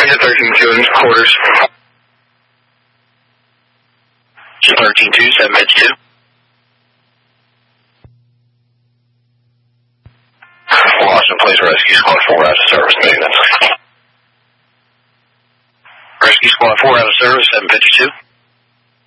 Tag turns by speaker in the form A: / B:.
A: hit 13-2 in quarters.
B: 13-2, 752. Boston, please rescue squad 4 out of service, maintenance. Rescue squad 4 out of service, 752.